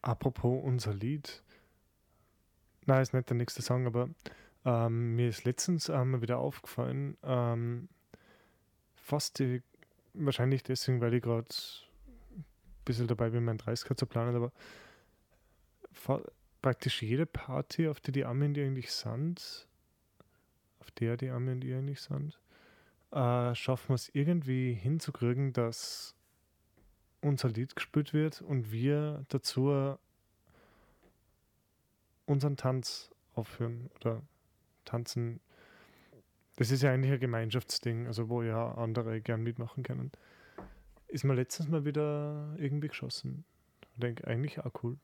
Apropos unser Lied. Nein, ist nicht der nächste Song, aber mir ist letztens mal wieder aufgefallen, fast wahrscheinlich deswegen, weil ich gerade ein bisschen dabei bin, meinen 30er zu planen, aber praktisch jede Party, auf die Arme und die eigentlich sind, auf der die Arme und die eigentlich sind, schaffen wir es irgendwie hinzukriegen, dass unser Lied gespielt wird und wir dazu unseren Tanz aufführen oder tanzen. Das ist ja eigentlich ein Gemeinschaftsding, also wo ja andere gern mitmachen können. Ist mir letztens mal wieder irgendwie geschossen. Ich denke, eigentlich auch cool.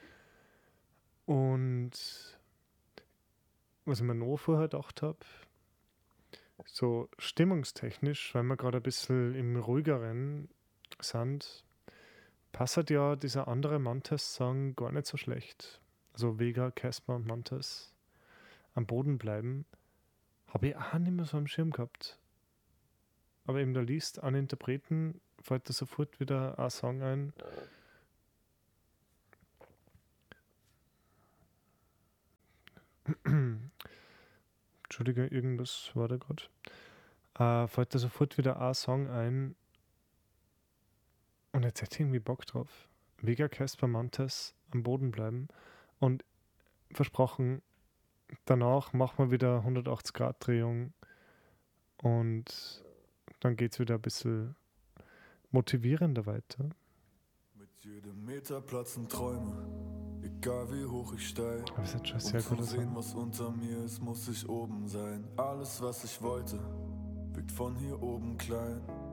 Und was ich mir noch vorher gedacht habe, so stimmungstechnisch, weil wir gerade ein bisschen im ruhigeren sind, passt ja dieser andere Mantas-Song gar nicht so schlecht. Also Vega, Casper und Mantas am Boden bleiben, habe ich auch nicht mehr so am Schirm gehabt. Aber eben da liest an Interpreten, fällt da sofort wieder ein Song ein. Entschuldige, irgendwas war da gerade. Fällt da sofort wieder ein Song ein. Und jetzt hätte ich irgendwie Bock drauf. Vega, Casper, Mantas am Boden bleiben. Und versprochen, danach machen wir wieder 180-Grad-Drehung. Und dann geht es wieder ein bisschen motivierender weiter. Mit jedem Meter platzen Träume, egal wie hoch ich steig. Aber es hat schon sehr Um gut zu sehen, was unter mir ist, muss ich oben sein. Alles, was ich wollte, wirkt von hier oben klein.